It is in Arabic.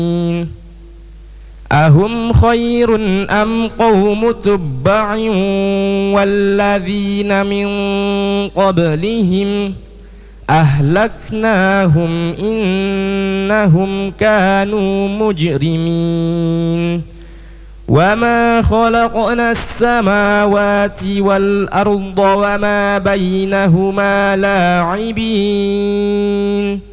أهم خير أم قوم تبع والذين من قبلهم أهلكناهم إنهم كانوا مجرمين وما خلقنا السماوات والأرض وما بينهما لاعبين